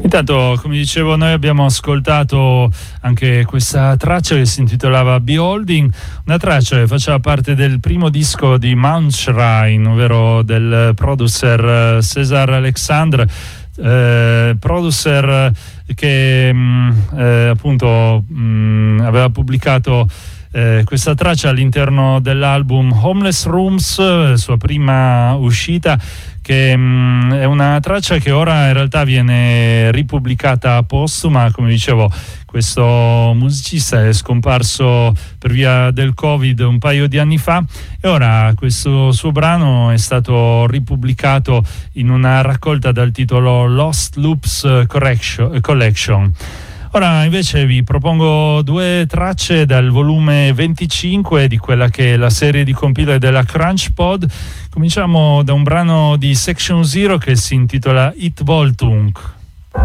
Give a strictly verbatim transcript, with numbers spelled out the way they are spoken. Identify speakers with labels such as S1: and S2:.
S1: Intanto, come dicevo, noi abbiamo ascoltato anche questa traccia che si intitolava Beholding, una traccia che faceva parte del primo disco di Mount Shrine, ovvero del producer César Alexandre, eh, producer che mh, eh, appunto mh, aveva pubblicato Eh, questa traccia all'interno dell'album Homeless Rooms, sua prima uscita, che mh, è una traccia che ora in realtà viene ripubblicata postuma. Come dicevo, questo musicista è scomparso per via del Covid un paio di anni fa e ora questo suo brano è stato ripubblicato in una raccolta dal titolo Lost Loops Collection. Ora invece vi propongo due tracce dal volume venticinque di quella che è la serie di compilate della Crunch Pod. Cominciamo da un brano di Section Zero che si intitola It Voltunk.